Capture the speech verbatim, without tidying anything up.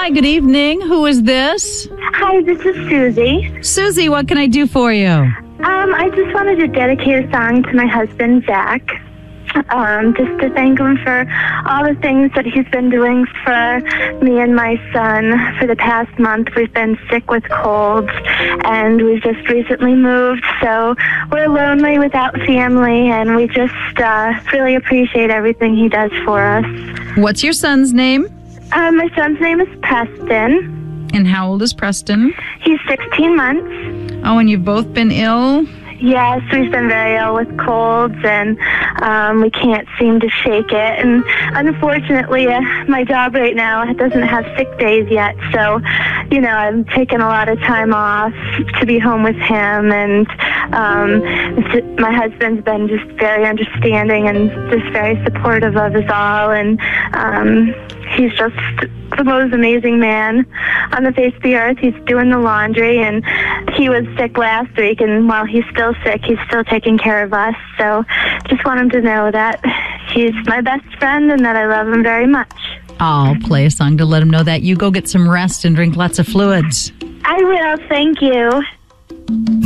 Hi, good evening. Who is this? Hi, this is Susie. Susie, what can I do for you? Um, I just wanted to dedicate a song to my husband, Zach. Um, just to thank him for all the things that he's been doing for me and my son for the past month. We've been sick with colds, and we've just recently moved, so we're lonely without family, and we just uh, really appreciate everything he does for us. What's your son's name? Um, my son's name is Preston. And how old is Preston? He's sixteen months. Oh, and you've both been ill? Yes, we've been very ill with colds, and um, we can't seem to shake it. And unfortunately, uh, my job right now doesn't have sick days yet, so, you know, I'm taking a lot of time off to be home with him. And um, my husband's been just very understanding and just very supportive of us all. And um, he's just the most amazing man on the face of the earth. He's doing the laundry, and he was sick last week, and while he's still sick, he's still taking care of us. So just want him to know that he's my best friend and that I love him very much. I'll play a song to let him know that. You go get some rest and drink lots of fluids. I will. Thank you.